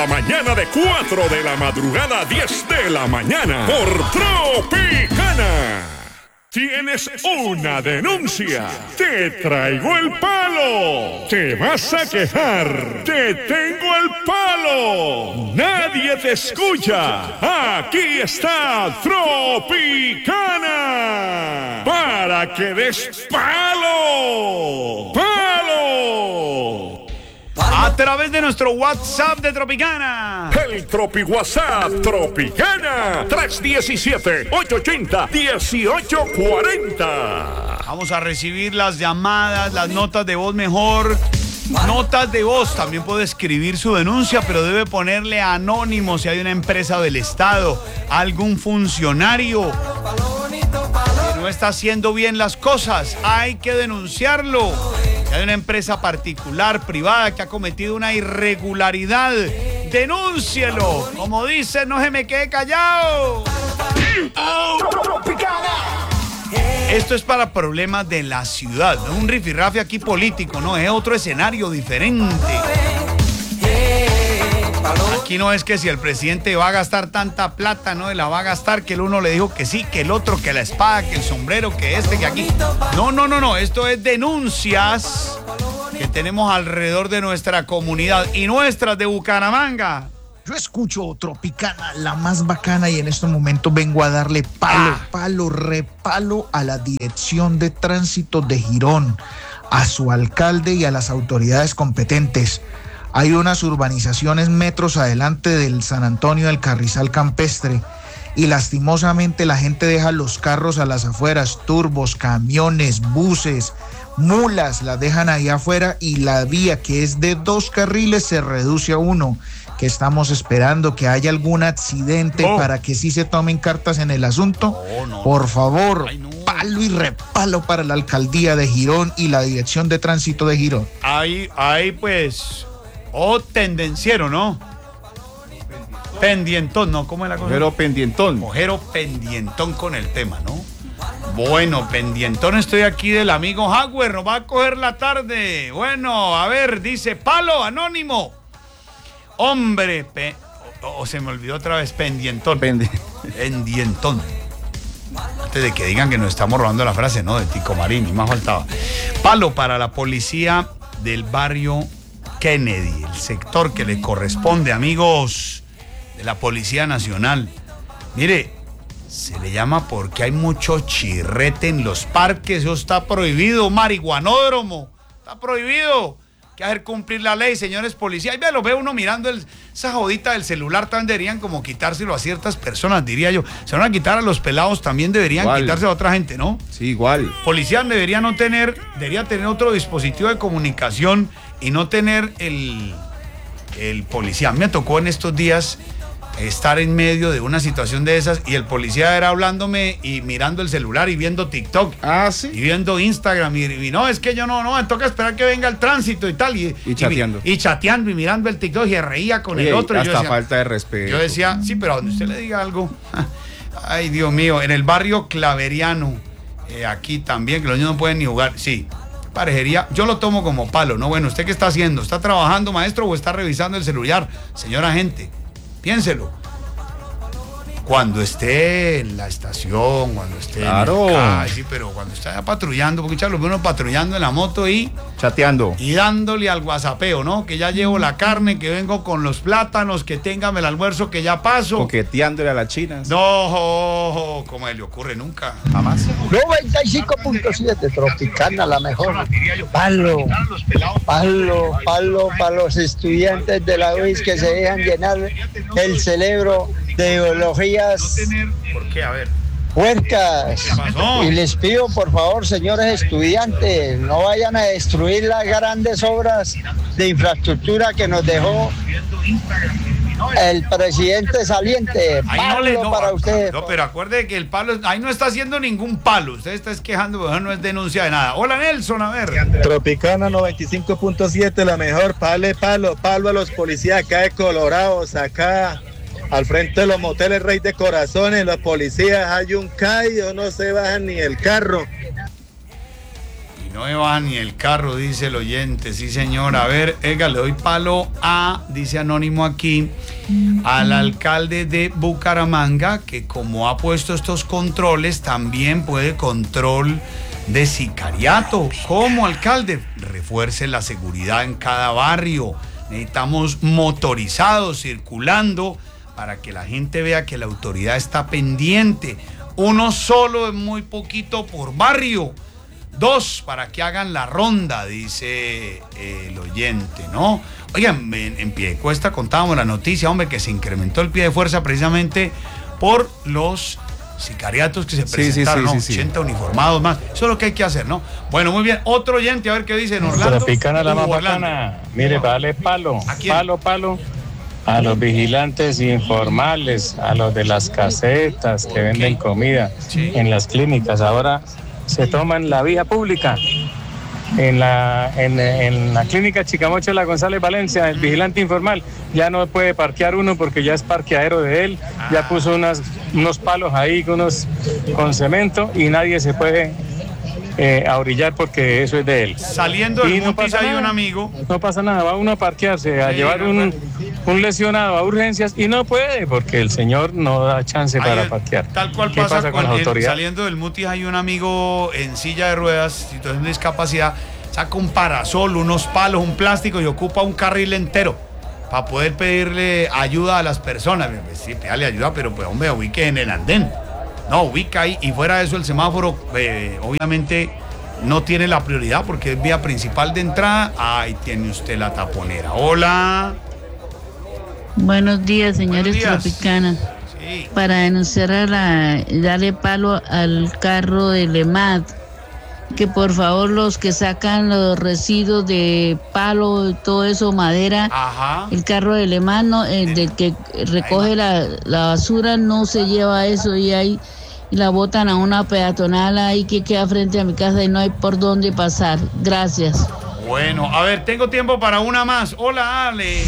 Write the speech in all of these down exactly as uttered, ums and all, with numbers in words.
la mañana de cuatro de la madrugada a diez de la mañana por Tropicana. ¿Tienes una denuncia? ¡Te traigo el palo! ¿Te vas a quejar? ¡Te tengo el palo! ¡Nadie te escucha! ¡Aquí está Tropicana! ¡Para que des palo! ¡Palo! A través de nuestro WhatsApp de Tropicana. El Tropi WhatsApp Tropicana tres uno siete, ocho ocho cero, uno ocho cuatro cero. Vamos a recibir las llamadas, las notas de voz mejor. Notas de voz, también puede escribir su denuncia, pero debe ponerle anónimo si hay una empresa del Estado, algún funcionario que no está haciendo bien las cosas. Hay que denunciarlo. Si hay una empresa particular, privada, que ha cometido una irregularidad, denúncielo. Como dice, no se me quede callado. Esto es para problemas de la ciudad, no es un rifirrafe aquí político, no, es otro escenario diferente. Aquí no es que si el presidente va a gastar tanta plata, no la va a gastar, que el uno le dijo que sí, que el otro, que la espada, que el sombrero, que este, que aquí. No, no, no, no, esto es denuncias que tenemos alrededor de nuestra comunidad y nuestras de Bucaramanga. Yo escucho Tropicana, la más bacana, y en estos momentos vengo a darle palo, ah. palo, repalo a la Dirección de Tránsito de Girón, a su alcalde y a las autoridades competentes. Hay unas urbanizaciones metros adelante del San Antonio del Carrizal Campestre y lastimosamente la gente deja los carros a las afueras, turbos, camiones, buses, mulas, las dejan ahí afuera y la vía que es de dos carriles se reduce a uno. Que estamos esperando que haya algún accidente oh. para que sí se tomen cartas en el asunto. Oh, no. Por favor, Ay, no. palo y repalo para la alcaldía de Girón y la Dirección de Tránsito de Girón. Ahí, ahí pues, oh, tendenciero, ¿no? Pendientón, ¿no? ¿Cómo es la cosa? Mojero pendientón. Mojero pendientón con el tema, ¿no? Bueno, pendientón, estoy aquí del amigo Jaguar, nos va a coger la tarde. Bueno, a ver, dice palo anónimo. Hombre, pe... oh, oh, se me olvidó otra vez, pendientón. Pendi... Pendientón. Antes de que digan que nos estamos robando la frase, ¿no? De Tico Marín, y más faltaba. Palo para la policía del barrio Kennedy, el sector que le corresponde, amigos de la Policía Nacional. Mire, se le llama porque hay mucho chirrete en los parques, eso está prohibido, marihuanódromo, está prohibido. Que hacer cumplir la ley, señores policías. Ve, lo ve uno mirando el, esa jodita del celular, también deberían como quitárselo a ciertas personas, diría yo. Se van a quitar a los pelados, también deberían igual. Quitárselo a otra gente, ¿no? Sí, igual. Policía debería no tener, debería tener otro dispositivo de comunicación y no tener el, el policía. Me tocó en estos días estar en medio de una situación de esas y el policía era hablándome y mirando el celular y viendo TikTok. Ah, sí. Y viendo Instagram y, y no, es que yo no, no, me toca esperar que venga el tránsito y tal. Y, y chateando. Y, y chateando y mirando el TikTok y se reía con Oye, el otro. Hasta y yo decía, falta de respeto. Yo decía, sí, pero donde usted le diga algo. Ay, Dios mío, en el barrio Claveriano, eh, aquí también, que los niños no pueden ni jugar. Sí, parecería, yo lo tomo como palo, ¿no? Bueno, ¿usted qué está haciendo? ¿Está trabajando, maestro, o está revisando el celular? Señora gente, piénselo. Cuando esté en la estación, cuando esté claro. en el calle, sí, pero cuando esté patrullando, porque ya lo veo uno patrullando en la moto y chateando y dándole al whatsappeo, ¿no? Que ya llevo la carne, que vengo con los plátanos, que téngame el almuerzo, que ya paso. Coqueteándole a las chinas. No, como le ocurre nunca, jamás. noventa y cinco punto siete Tropicana, la mejor. Palo, palo, palo para los estudiantes de la U I S que se dejan llenar el cerebro de ideologías. ¿Por qué? A ver. Puercas. Y les pido, por favor, señores estudiantes, no vayan a destruir las grandes obras de infraestructura que nos dejó el presidente saliente. Palo no le, no, para ustedes. No, pero acuerde que el palo, ahí no está haciendo ningún palo. Usted está quejando, pero no es denuncia de nada. Hola, Nelson, a ver. Tropicana noventa y cinco punto siete, la mejor. Pale, palo, palo a los policías acá de Colorados, acá al frente de los moteles Rey de Corazones. Los policías hay un callo, no se bajan ni el carro. no me baja ni el carro, dice el oyente. Sí, señor. A ver, Ega, le doy palo a, dice Anónimo aquí, al alcalde de Bucaramanga, que como ha puesto estos controles, también puede control de sicariato. ¿Cómo, alcalde? Refuerce la seguridad en cada barrio. Necesitamos motorizados circulando para que la gente vea que la autoridad está pendiente. Uno solo es muy poquito por barrio. Dos, para que hagan la ronda, dice eh, el oyente, ¿no? Oigan, en, en Piedecuesta contábamos la noticia, hombre, que se incrementó el pie de fuerza precisamente por los sicariatos que se presentaron, sí, sí, sí, ¿no? Sí, sí. ochenta uniformados más. Eso es lo que hay que hacer, ¿no? Bueno, muy bien. Otro oyente, a ver qué dice en Orlando. La picana la más bacana. Mire, para darle palo, palo, palo a los vigilantes informales, a los de las casetas que venden comida sí. en las clínicas. Ahora se toman la vía pública. En la, en, en la clínica Chicamocha de la González Valencia, el vigilante informal ya no puede parquear uno porque ya es parqueadero de él, ya puso unas, unos palos ahí unos, con cemento y nadie se puede eh, ahorillar porque eso es de él. Saliendo del no Mutis hay un amigo. No pasa nada, va uno a parquearse, a sí, llevar un, un lesionado a urgencias y no puede porque el señor no da chance Ay, para parquear. Tal cual ¿Qué pasa, pasa con, con la autoridad? Saliendo del Mutis hay un amigo en silla de ruedas, situación de discapacidad, saca un parasol, unos palos, un plástico y ocupa un carril entero para poder pedirle ayuda a las personas. Sí, pídale ayuda, pero pues hombre, ubique en el andén. No, ubica ahí y fuera de eso el semáforo eh, obviamente no tiene la prioridad porque es vía principal de entrada. Ahí tiene usted la taponera. Hola. Buenos días, señores Tropicana. Sí. Para denunciar a la, darle palo al carro del E M A D, que por favor los que sacan los residuos de palo, todo eso, madera, Ajá. el carro del E M A D, no, el del que recoge la, la basura, no se lleva eso y ahí y la botan a una peatonal ahí que queda frente a mi casa y no hay por dónde pasar. Gracias. Bueno, a ver, tengo tiempo para una más. Hola, Ale.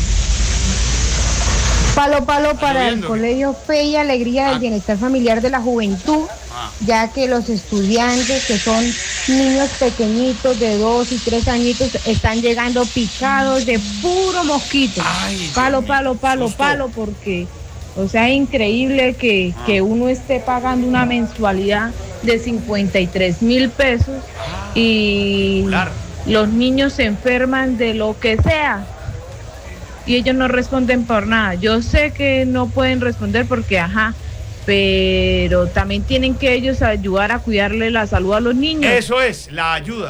Palo, palo para el Colegio Fe y Alegría del ah. Bienestar Familiar de la Juventud, ah. ya que los estudiantes que son niños pequeñitos de dos y tres añitos están llegando picados de puro mosquito. Ay, palo, palo, palo, susto. palo, porque, o sea, es increíble que, ah. que uno esté pagando una mensualidad de cincuenta y tres mil pesos ah. y claro. los niños se enferman de lo que sea. Y ellos no responden por nada. Yo sé que no pueden responder porque, ajá, pero también tienen que ellos ayudar a cuidarle la salud a los niños. Eso es, la ayuda.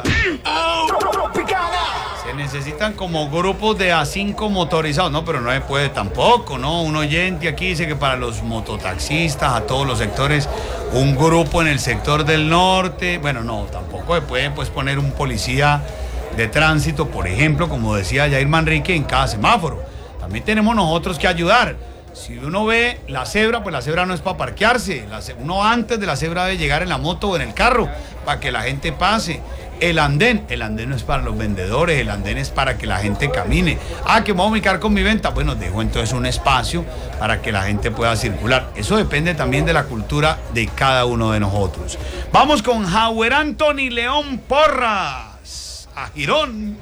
Se necesitan como grupos de A cinco motorizados, no, pero no se puede tampoco, ¿no? Un oyente aquí dice que para los mototaxistas, a todos los sectores, un grupo en el sector del norte, bueno, no, tampoco se puede pues poner un policía de tránsito, por ejemplo, como decía Jair Manrique, en cada semáforo. También tenemos nosotros que ayudar. Si uno ve la cebra, pues la cebra no es para parquearse. La, uno antes de la cebra debe llegar en la moto o en el carro para que la gente pase. El andén, el andén no es para los vendedores, el andén es para que la gente camine. Ah, que me voy a ubicar con mi venta. Bueno, dejo entonces un espacio para que la gente pueda circular. Eso depende también de la cultura de cada uno de nosotros. Vamos con Howard Anthony León Porra. A Girón.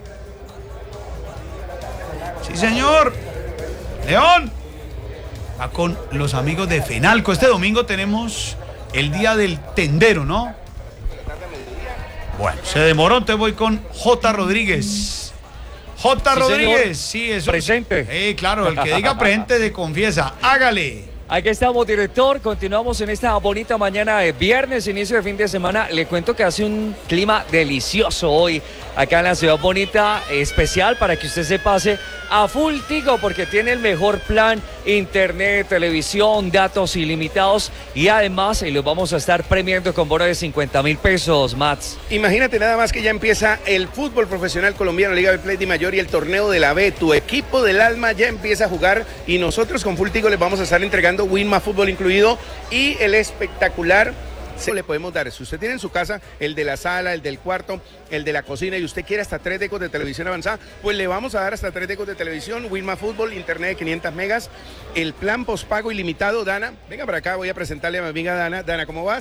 Sí, señor. León. Va con los amigos de Fenalco. Este domingo tenemos el día del tendero, ¿no? Bueno, se demoró, entonces voy con J. Rodríguez. J. Sí, Rodríguez, sí, eso. Presente. Eh, claro, el que diga presente de confiesa. Hágale. Aquí estamos, director. Continuamos en esta bonita mañana de viernes, inicio de fin de semana. Le cuento que hace un clima delicioso hoy acá en la ciudad bonita, especial para que usted se pase a full Tigo, porque tiene el mejor plan, internet, televisión, datos ilimitados y además eh, los vamos a estar premiando con bono de cincuenta mil pesos, Mats. Imagínate nada más que ya empieza el fútbol profesional colombiano, Liga Betplay de Mayor y el torneo de la B. Tu equipo del alma ya empieza a jugar y nosotros con Full Tigo les vamos a estar entregando Winma Fútbol incluido y el espectacular se le podemos dar. Si usted tiene en su casa el de la sala, el del cuarto, el de la cocina y usted quiere hasta tres decos de televisión avanzada, pues le vamos a dar hasta tres decos de televisión, Winma Fútbol, internet de quinientas megas, el plan pospago ilimitado. Dana, venga para acá, voy a presentarle a mi amiga Dana. Dana, ¿cómo vas?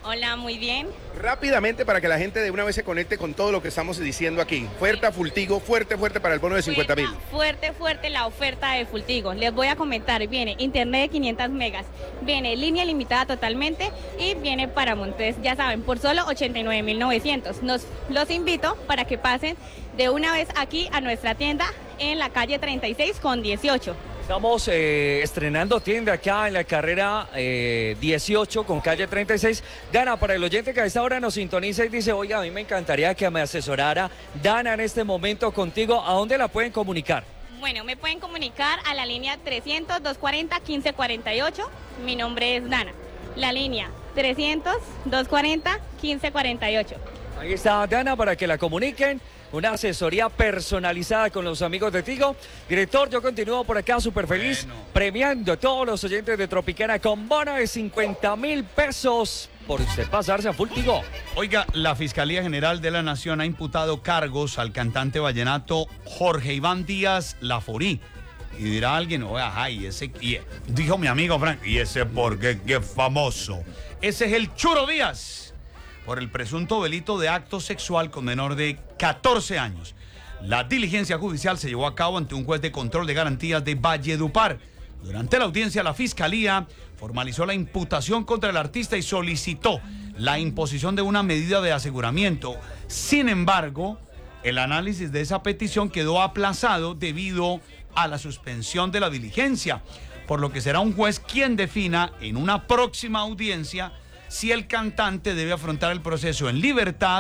Hola, muy bien. Rápidamente para que la gente de una vez se conecte con todo lo que estamos diciendo aquí. Oferta Fultigo, fuerte, fuerte para el bono de cincuenta mil. Fuerte, fuerte la oferta de Fultigo. Les voy a comentar, viene internet de quinientas megas, viene línea limitada totalmente y viene para Montes, ya saben, por solo ochenta y nueve mil novecientos. Nos, los invito para que pasen de una vez aquí a nuestra tienda en la calle treinta y seis con dieciocho. Estamos eh, estrenando tienda acá en la carrera eh, dieciocho con calle treinta y seis. Dana, para el oyente que a esta hora nos sintoniza y dice, oiga, a mí me encantaría que me asesorara Dana en este momento contigo, ¿a dónde la pueden comunicar? Bueno, me pueden comunicar a la línea trescientos, doscientos cuarenta, quince cuarenta y ocho. Mi nombre es Dana. La línea trescientos, doscientos cuarenta, quince cuarenta y ocho. Ahí está Dana para que la comuniquen. Una asesoría personalizada con los amigos de Tigo. Director, yo continúo por acá súper feliz, bueno, premiando a todos los oyentes de Tropicana con bono de cincuenta mil pesos por usted pasarse a Full Tigo. Oiga, la Fiscalía General de la Nación ha imputado cargos al cantante vallenato Jorge Iván Díaz Laforí. Y dirá alguien, oye, ajá, y ese, y, dijo mi amigo Frank, ¿y ese por qué? ¡Qué famoso! Ese es el Churo Díaz, por el presunto delito de acto sexual con menor de catorce años. La diligencia judicial se llevó a cabo ante un juez de control de garantías de Valledupar. Durante la audiencia, la Fiscalía formalizó la imputación contra el artista y solicitó la imposición de una medida de aseguramiento. Sin embargo, el análisis de esa petición quedó aplazado debido a la suspensión de la diligencia, por lo que será un juez quien defina en una próxima audiencia si el cantante debe afrontar el proceso en libertad